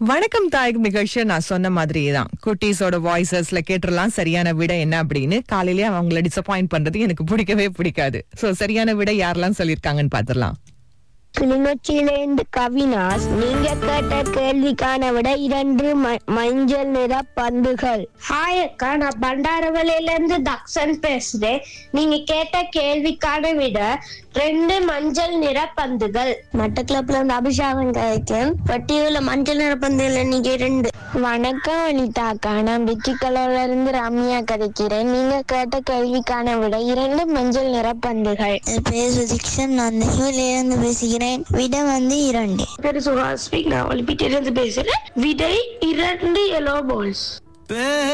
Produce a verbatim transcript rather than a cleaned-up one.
வணக்கம் தாயக் நிகழ்ச்சியை நான் சொன்ன மாதிரியே தான். குட்டீஸோட வாய்ஸஸ்ல கேட்டுறலாம் சரியான விட என்ன அப்படின்னு. காலையிலேயே அவங்கள டிசப்பாயிண்ட் பண்றது எனக்கு பிடிக்கவே பிடிக்காது. சோ சரியான விட யாரெல்லாம் சொல்லிருக்காங்கன்னு பாத்துடலாம். கிளிநொச்சியிலிருந்து கவினாஸ், நீங்க கேட்ட கேள்விக்கான விட இரண்டு மஞ்சள் நிற பந்துகள். ஹாய் அக்கா, நான் பண்டாரவளையில இருந்து தக்ஷன் பேசுறேன். நீங்க கேட்ட கேள்விக்கான விட ரெண்டு மஞ்சள் நிற பந்துகள். மட்டக்களப்ல இருந்து அபிஷேகம் கிடைக்கும். பட்டியல மஞ்சள் நிற பந்துகள் எண்ணிக்கை ரெண்டு. வணக்கம் வனிதா அக்கா, நான் பிச்சிக்கலோல இருந்து ரம்யா கிடைக்கிறேன். நீங்க கேட்ட கேள்விக்கான விட இரண்டு மஞ்சள் நிற பந்துகள். பேர் சுதிக்ஷன், நான் நெய்வேலியில இருந்து பேசுகிறேன். விடை வந்து இரண்டு. பேரு சுஹாஸ்விக், நான் ஒலிம்பிட்டில இருந்து பேசுறேன். விடை இரண்டு எல்லோ பால்ஸ்.